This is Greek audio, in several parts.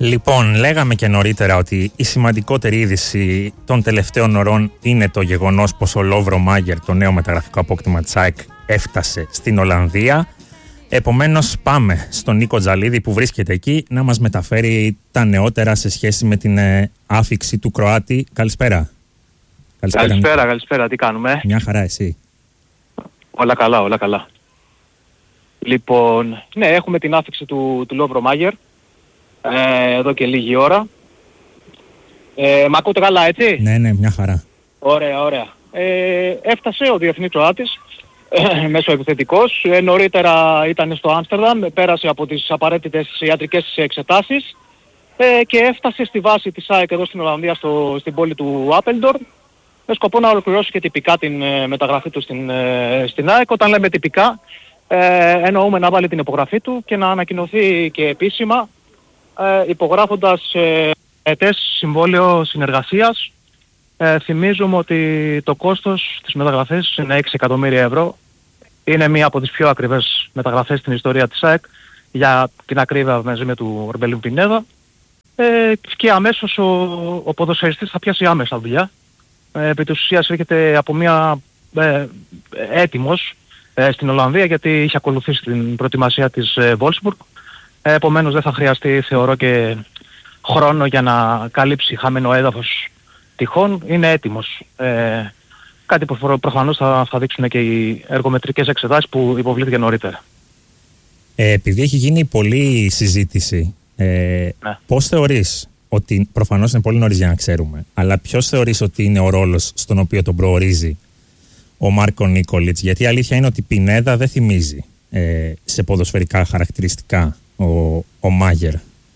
Λοιπόν, λέγαμε και νωρίτερα ότι η σημαντικότερη είδηση των τελευταίων ωρών είναι το γεγονός πως ο Λόβρο Μάγερ, το νέο μεταγραφικό απόκτημα της ΑΕΚ, έφτασε στην Ολλανδία. Επομένως, πάμε στον Νίκο Τζαλίδη που βρίσκεται εκεί να μας μεταφέρει τα νεότερα σε σχέση με την άφιξη του Κροάτη. Καλησπέρα. Καλησπέρα. Τι κάνουμε? Μια χαρά, εσύ? Όλα καλά. Λοιπόν, ναι, έχουμε την άφιξη του Λόβρο Μάγερ εδώ και λίγη ώρα. Μ' ακούτε καλά, έτσι? Ναι, μια χαρά. Ωραία. Έφτασε ο διεθνής Κροάτης μέσω επιθετικός. Νωρίτερα ήταν στο Άμστερνταμ, πέρασε από τις απαραίτητες ιατρικές εξετάσεις και έφτασε στη βάση της ΑΕΚ εδώ στην Ολλανδία, στην πόλη του Άπελντορν, με σκοπό να ολοκληρώσει και τυπικά την μεταγραφή του στην ΑΕΚ. Όταν λέμε τυπικά, εννοούμε να βάλει την υπογραφή του και να ανακοινωθεί και επίσημα, υπογράφοντας ετές συμβόλαιο συνεργασίας. Θυμίζουμε ότι το κόστος της μεταγραφής είναι 6 εκατομμύρια ευρώ. Είναι μία από τις πιο ακριβές μεταγραφές στην ιστορία της ΑΕΚ, για την ακρίβεια μαζί με του Ορμπελίν Πινέδα. Και αμέσως ο ποδοσφαιριστής θα πιάσει άμεσα δουλειά. Επί της ουσίας έρχεται από μία έτοιμος στην Ολλανδία, γιατί είχε ακολουθήσει την προετοιμασία της Wolfsburg. Επομένως δεν θα χρειαστεί, θεωρώ, και χρόνο για να καλύψει χαμένο έδαφος τυχόν. Είναι έτοιμος. Κάτι που προφανώς θα δείξουν και οι εργομετρικές εξετάσεις που υποβλήθηκε νωρίτερα. Επειδή έχει γίνει πολλή συζήτηση, πώς θεωρείς ότι, προφανώς είναι πολύ νωρίς για να ξέρουμε, αλλά ποιος θεωρείς ότι είναι ο ρόλος στον οποίο τον προορίζει ο Μάρκο Νίκολιτς? Γιατί η αλήθεια είναι ότι Πινέδα δεν θυμίζει σε ποδοσφαιρικά χαρακτηριστικά ο Μάγερ.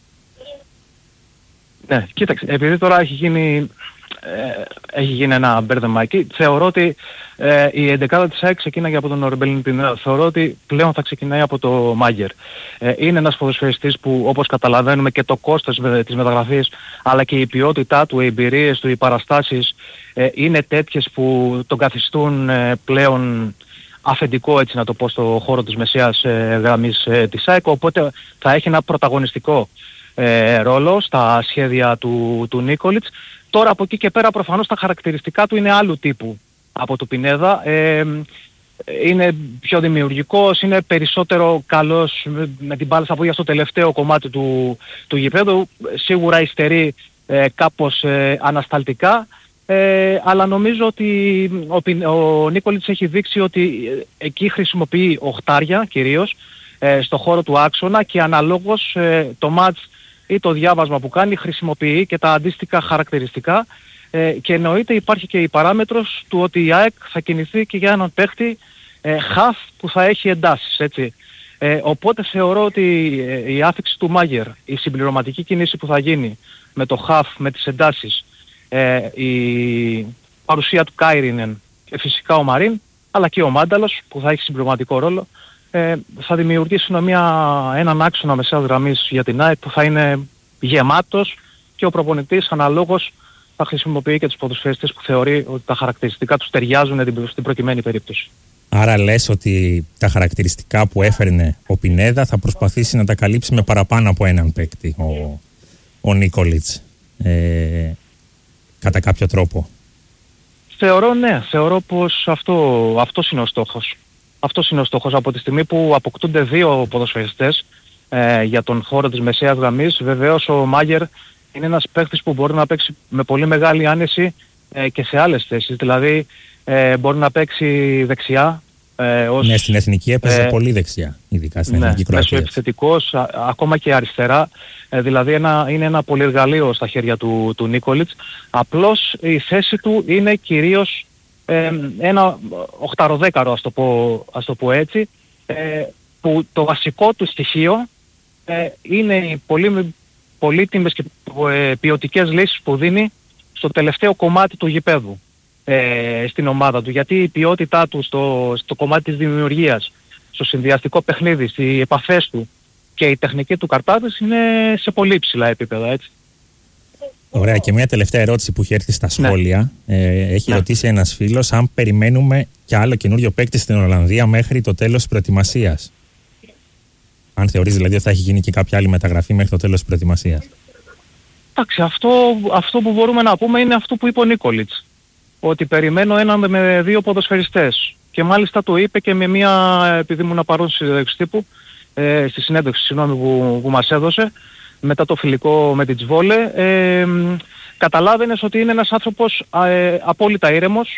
Ναι, κοίταξε, επειδή τώρα έχει γίνει ένα μπέρδεμα εκεί, θεωρώ ότι η 11η της ΑΕΚ ξεκίναγε από τον Ορμπελίν Πινέδα. Θεωρώ ότι πλέον θα ξεκινάει από το Μάγερ. Είναι ένας ποδοσφαιριστής που, όπως καταλαβαίνουμε, και το κόστος της μεταγραφής, αλλά και η ποιότητά του, οι εμπειρίες του, οι παραστάσεις είναι τέτοιες που τον καθιστούν πλέον αφεντικό, έτσι να το πω, στο χώρο της μεσαίας γραμμής της ΑΕΚ, οπότε θα έχει ένα πρωταγωνιστικό ρόλο στα σχέδια του Νίκολιτς. Τώρα από εκεί και πέρα προφανώς τα χαρακτηριστικά του είναι άλλου τύπου από του Πινέδα. Είναι πιο δημιουργικός, είναι περισσότερο καλός με την μπάλα στα πόδια στο τελευταίο κομμάτι του γηπέδου. Σίγουρα υστερεί κάπως ανασταλτικά. Αλλά νομίζω ότι ο Νίκολιτς έχει δείξει ότι εκεί χρησιμοποιεί οχτάρια κυρίως στο χώρο του άξονα, και αναλόγως το μάτς ή το διάβασμα που κάνει χρησιμοποιεί και τα αντίστοιχα χαρακτηριστικά, και εννοείται υπάρχει και η παράμετρος του ότι η ΑΕΚ θα κινηθεί και για έναν παίχτη χαφ που θα έχει εντάσεις, έτσι. Οπότε θεωρώ ότι η άφιξη του Μάγερ, η συμπληρωματική κίνηση που θα γίνει με το χαφ, με τις εντάσεις, η παρουσία του Κάιρινεν και φυσικά ο Μαρίν, αλλά και ο Μάνταλος που θα έχει συμπληρωματικό ρόλο, θα δημιουργήσουν έναν άξονα μεσαίας γραμμής για την ΑΕΚ που θα είναι γεμάτος, και ο προπονητής αναλόγως θα χρησιμοποιεί και τους ποδοσφαιριστές που θεωρεί ότι τα χαρακτηριστικά τους ταιριάζουν στην προκειμένη περίπτωση. Άρα λες ότι τα χαρακτηριστικά που έφερνε ο Πινέδα θα προσπαθήσει να τα καλύψει με παραπάνω από έναν παίκτη ο Νίκολιτς, κατά κάποιο τρόπο? Θεωρώ πως αυτός είναι ο στόχος. Αυτός είναι ο στόχος. Από τη στιγμή που αποκτούνται δύο ποδοσφαιριστές για τον χώρο της μεσαίας γραμμής, βεβαίως ο Μάγερ είναι ένας παίκτης που μπορεί να παίξει με πολύ μεγάλη άνεση και σε άλλες θέσεις. Δηλαδή μπορεί να παίξει δεξιά. Ναι, στην εθνική έπαιζε πολύ δεξιά, ειδικά στην εθνική Κροατία. Μέσω επιθετικός, ακόμα και αριστερά. Δηλαδή είναι ένα πολυεργαλείο στα χέρια του Νίκολιτς. Απλώς η θέση του είναι κυρίως ένα οχταροδέκαρο, ας το πω έτσι, που το βασικό του στοιχείο είναι οι πολύτιμες και ποιοτικές λύσεις που δίνει στο τελευταίο κομμάτι του γηπέδου στην ομάδα του, γιατί η ποιότητά του στο κομμάτι της δημιουργίας, στο συνδυαστικό παιχνίδι, στις επαφές του και η τεχνική του καρτάδες είναι σε πολύ ψηλά επίπεδα, έτσι. Ωραία, και μια τελευταία ερώτηση που έχει έρθει στα σχόλια. Έχει ρωτήσει ένας φίλος αν περιμένουμε κι άλλο καινούριο παίκτη στην Ολλανδία μέχρι το τέλος της προετοιμασίας. Αν θεωρείς δηλαδή ότι θα έχει γίνει και κάποια άλλη μεταγραφή μέχρι το τέλος της προετοιμασίας. Εντάξει, αυτό που μπορούμε να πούμε είναι αυτό που είπε ο Νίκολιτς. Ότι περιμένω έναν με 2 ποδοσφαιριστές. Και μάλιστα το είπε και με μια, επειδή ήμουν παρόν στη συνέντευξη τύπου, στη συνέντευξη που μας έδωσε, μετά το φιλικό με την Τσβόλε, καταλάβαινες ότι είναι ένας άνθρωπος απόλυτα ήρεμος,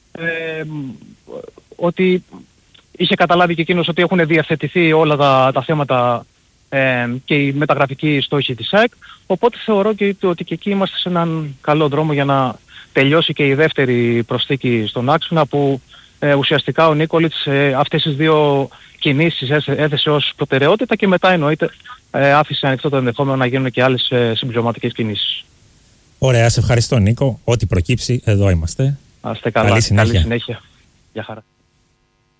ότι είχε καταλάβει και εκείνος ότι έχουν διευθετηθεί όλα τα θέματα και οι μεταγραφικοί στόχοι της ΑΕΚ, οπότε θεωρώ και ότι και εκεί είμαστε σε έναν καλό δρόμο για να τελειώσει και η δεύτερη προσθήκη στον άξονα, που ουσιαστικά ο Νίκολιτς αυτές τις 2 κινήσεις έθεσε ως προτεραιότητα και μετά εννοείται άφησε ανοιχτό το ενδεχόμενο να γίνουν και άλλες συμπληρωματικές κινήσεις. Ωραία, σε ευχαριστώ Νίκο. Ό,τι προκύψει, εδώ είμαστε. Καλή συνέχεια. Γεια χαρά.